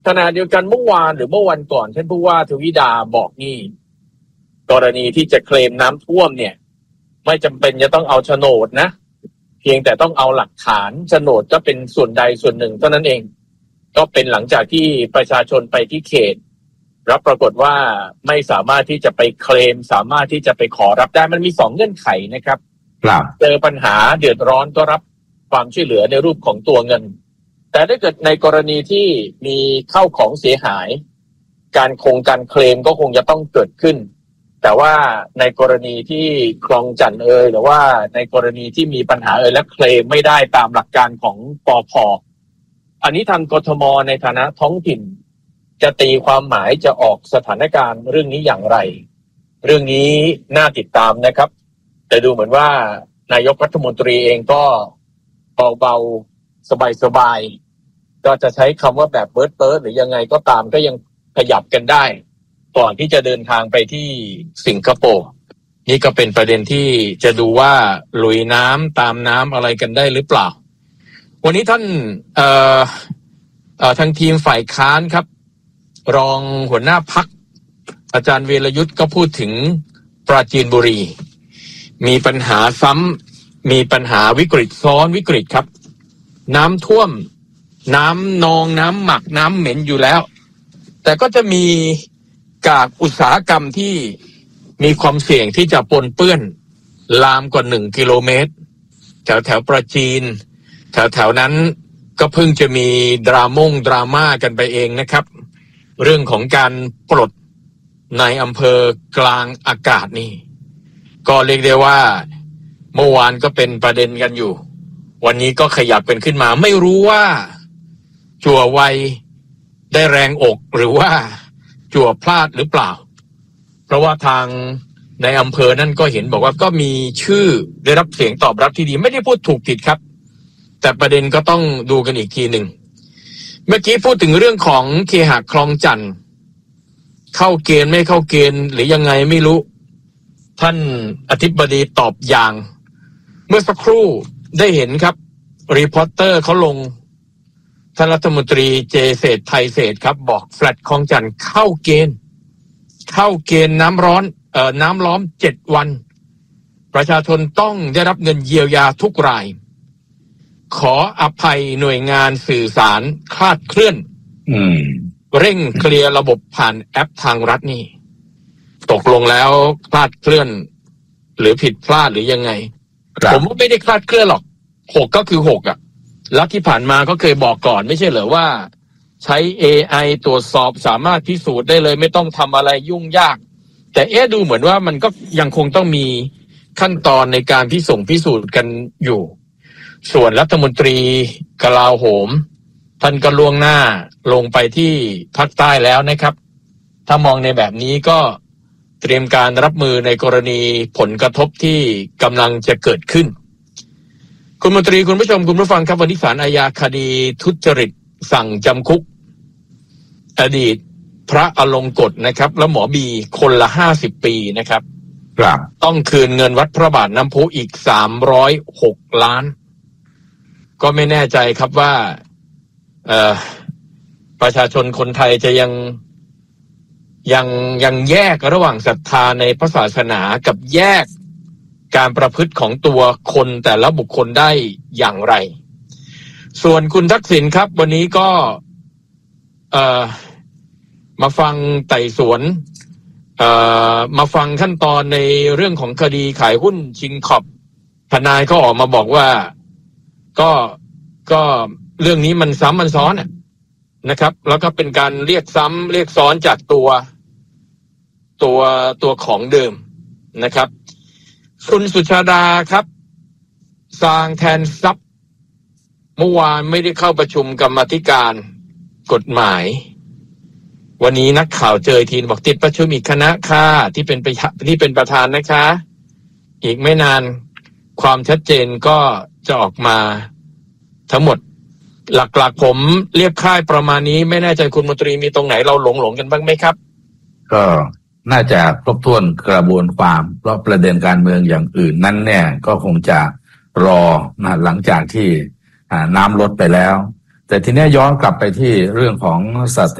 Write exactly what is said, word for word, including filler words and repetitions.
ขณะเดียวกันเมื่อวานหรือเมื่อวันก่อนท่านผู้ว่าทวีดาบอกนี่กรณีที่จะเคลมน้ำท่วมเนี่ยไม่จำเป็นจะต้องเอาโฉนดนะเพียงแต่ต้องเอาหลักฐานโฉนดก็เป็นส่วนใดส่วนหนึ่งเท่านั้นเองก็เป็นหลังจากที่ประชาชนไปที่เขตรับปรากฏว่าไม่สามารถที่จะไปเคลมสามารถที่จะไปขอรับได้มันมีสองเงื่อนไขนะครับครับเจอปัญหาเดือดร้อนก็รับความช่วยเหลือในรูปของตัวเงินแต่ถ้าเกิดในกรณีที่มีเข้าของเสียหายการคงการเคลมก็คงจะต้องเกิดขึ้นแต่ว่าในกรณีที่คลองจันทน์เอ่ยหรือว่าในกรณีที่มีปัญหาเอ่ยและเคลมไม่ได้ตามหลักการของปภ.อันนี้ทางกทม.ในฐานะท้องถิ่นจะตีความหมายจะออกสถานการณ์เรื่องนี้อย่างไรเรื่องนี้น่าติดตามนะครับแต่ดูเหมือนว่านายกรัฐมนตรีเองก็เบาๆสบายๆก็จะใช้คำว่าแบบเบิร์ดเบิร์ดหรือยังไงก็ตามก็ยังขยับกันได้ก่อนที่จะเดินทางไปที่สิงคโปร์นี่ก็เป็นประเด็นที่จะดูว่าลุยน้ำตามน้ำอะไรกันได้หรือเปล่าวันนี้ท่านเอ่อเอ่อทางทีมฝ่ายค้านครับรองหัวหน้าพรรคอาจารย์เวรยุทธ์ก็พูดถึงปราจีนบุรีมีปัญหาซ้ำมีปัญหาวิกฤตซ้อนวิกฤตครับน้ำท่วมน้ำนองน้ำหมักน้ำเหม็นอยู่แล้วแต่ก็จะมีกากอุตสาหกรรมที่มีความเสี่ยงที่จะปนเปื้อนลามกว่าหนึ่งกิโลเมตรแถวแถวปราจีนแถวแถวนั้นก็เพิ่งจะมีดราม่งดราม่ากันไปเองนะครับเรื่องของการปลดในอำเภอกลางอากาศนี่ก็เรียกได้ว่าเมื่อวานก็เป็นประเด็นกันอยู่วันนี้ก็ขยับกันขึ้นมาไม่รู้ว่าจั่วไวได้แรงอกหรือว่าจั่วพลาดหรือเปล่าเพราะว่าทางในอำเภอนั่นก็เห็นบอกว่าก็มีชื่อได้รับเสียงตอบรับที่ดีไม่ได้พูดถูกผิดครับแต่ประเด็นก็ต้องดูกันอีกทีหนึ่งเมื่อกี้พูดถึงเรื่องของเคหะคลองจันทน์เข้าเกณฑ์ไม่เข้าเกณฑ์หรือยังไงไม่รู้ท่านอธิบดีตอบอย่างเมื่อสักครู่ได้เห็นครับรีพอร์เตอร์เขาลงท่านรัฐมนตรีเจเศรษฐ์ไทยเศรษฐ์ครับบอกแฟลตคลองจันทน์เข้าเกณฑ์เข้าเกณฑ์น้ำร้อนเอ่อน้ำล้อมเจ็ดวันประชาชนต้องได้รับเงินเยียวยาทุกรายขออภัยหน่วยงานสื่อสารคลาดเคลื่อนอืมเร่งเคลียร์ระบบผ่านแอปทางรัฐนี่ตกลงแล้วคลาดเคลื่อนหรือผิดพลาดหรือยังไงผมว่าไม่ได้คลาดเคลื่อนหรอกหกก็คือหกอ่ะแล้วที่ผ่านมาก็เคยบอกก่อนไม่ใช่เหรอว่าใช้ เอ ไอ ตรวจสอบสามารถพิสูจน์ได้เลยไม่ต้องทำอะไรยุ่งยากแต่เอ๊ะดูเหมือนว่ามันก็ยังคงต้องมีขั้นตอนในการพิสูจน์พิสูจน์กันอยู่ส่วนรัฐมนตรีกลาโหมท่านก็ล่วงหน้าลงไปที่ภาคใต้แล้วนะครับถ้ามองในแบบนี้ก็เตรียมการรับมือในกรณีผลกระทบที่กำลังจะเกิดขึ้นคุณมนตรีคุณผู้ชมคุณผู้ฟังครับวันนี้ศาลอาญาคดีทุจริตสั่งจำคุกอดีตพระอลงกฎนะครับและหมอบีคนละห้าสิบปีนะครับครับต้องคืนเงินวัดพระบาทน้ำพุอีกสามร้อยหกล้านก็ไม่แน่ใจครับว่าเอ่อประชาชนคนไทยจะยังยังยังแยกระหว่างศรัทธาในพระศาสนากับแยกการประพฤติของตัวคนแต่ละบุคคลได้อย่างไรส่วนคุณทักษิณครับวันนี้ก็เอ่อมาฟังไต่สวนเอ่อมาฟังขั้นตอนในเรื่องของคดีขายหุ้นชิงขอบทนายก็ออกมาบอกว่าก็ก็เรื่องนี้มันซ้ำมันซ้อนนะครับแล้วก็เป็นการเรียกซ้ำเรียกซ้อนจากตัวตัวตัวของเดิมนะครับคุณสุชาดาครับสร้างแทนทรัพย์เมื่อวานไม่ได้เข้าประชุมกรรมาธิการกฎหมายวันนี้นักข่าวเจอทีนบอกติดประชุมอีกคณะค่ะที่เป็นที่เป็นประธานนะคะอีกไม่นานความชัดเจนก็จะออกมาทั้งหมดหลักๆผมเรียบค่ายประมาณนี้ไม่แน่ใจคุณมนตรีมีตรงไหนเราหลงๆกันบ้างไหมครับก็น่าจะครบถ้วนกระบวนความเพราะประเด็นการเมืองอย่างอื่นนั้นเนี่ยก็คงจะรอนะหลังจากที่น้ำลดไปแล้วแต่ทีนี้ย้อนกลับไปที่เรื่องของสัต